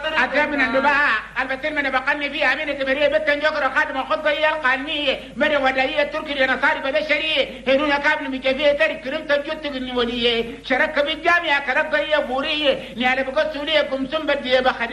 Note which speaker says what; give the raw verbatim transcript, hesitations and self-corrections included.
Speaker 1: أتى من النباع البتين من بقني فيها أمينة بريه بتن جوكر خادم خطة القانية من ودائية تركي لنصاري ببشرية هنونا كابن مجفية تارك كرم تجوت تغني وليه شرك بالجامعة كرقية بورية نيالي بقصولية كمسن بديه بخد